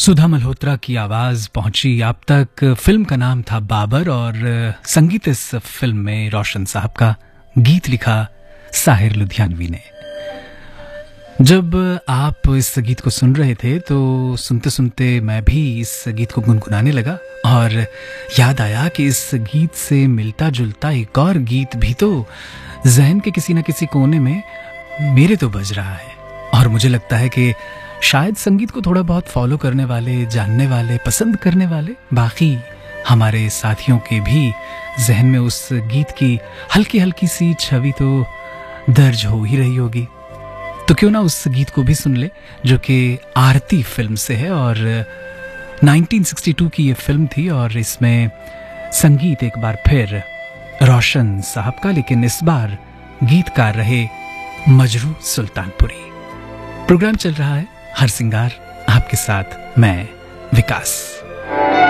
सुधा मल्होत्रा की आवाज पहुंची आप तक। फिल्म का नाम था बाबर और संगीत इस फिल्म में रोशन साहब का, गीत लिखा साहिर लुधियानवी ने। जब आप इस गीत को सुन रहे थे तो सुनते सुनते मैं भी इस गीत को गुनगुनाने लगा और याद आया कि इस गीत से मिलता जुलता एक और गीत भी तो जहन के किसी न किसी कोने में मेरे तो बज रहा है। और मुझे लगता है कि शायद संगीत को थोड़ा बहुत फॉलो करने वाले, जानने वाले, पसंद करने वाले बाकी हमारे साथियों के भी जहन में उस गीत की हल्की हल्की सी छवि तो दर्ज हो ही रही होगी। तो क्यों ना उस गीत को भी सुन ले, जो कि आरती फिल्म से है और 1962 की ये फिल्म थी और इसमें संगीत एक बार फिर रोशन साहब का, लेकिन इस बार गीतकार रहे मजरू सुल्तानपुरी। प्रोग्राम चल रहा है हर सिंगार, आपके साथ मैं विकास।